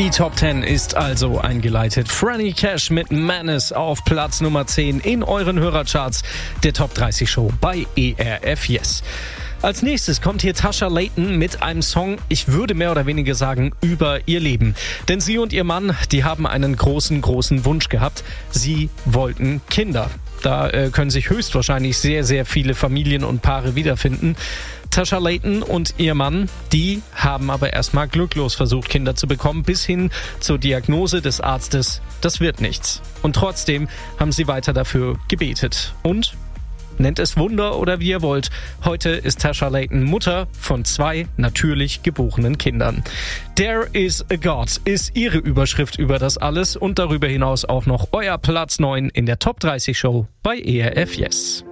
Die Top 10 ist also eingeleitet. Franny Cash mit Menace auf Platz Nummer 10 in euren Hörercharts der Top 30 Show bei ERF Yes. Als nächstes kommt hier Tasha Layton mit einem Song, ich würde mehr oder weniger sagen, über ihr Leben. Denn sie und ihr Mann, die haben einen großen Wunsch gehabt. Sie wollten Kinder. Da können sich höchstwahrscheinlich sehr, sehr viele Familien und Paare wiederfinden. Tasha Layton und ihr Mann, die haben aber erstmal glücklos versucht, Kinder zu bekommen, bis hin zur Diagnose des Arztes, das wird nichts. Und trotzdem haben sie weiter dafür gebetet. Und nennt es Wunder oder wie ihr wollt. Heute ist Tasha Layton Mutter von 2 natürlich geborenen Kindern. There is a God ist ihre Überschrift über das alles und darüber hinaus auch noch euer Platz 9 in der Top 30 Show bei ERF Yes.